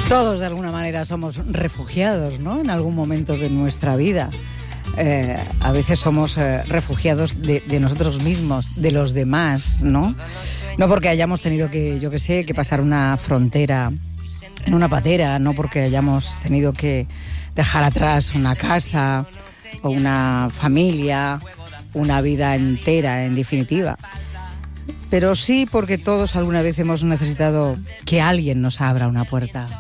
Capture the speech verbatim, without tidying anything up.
Todos de alguna manera somos refugiados, ¿no? En algún momento de nuestra vida. Eh, a veces somos eh, refugiados de, de nosotros mismos, de los demás, ¿no? No porque hayamos tenido que, yo qué sé, que pasar una frontera en una patera, no porque hayamos tenido que dejar atrás una casa o una familia, una vida entera, en definitiva. Pero sí porque todos alguna vez hemos necesitado que alguien nos abra una puerta.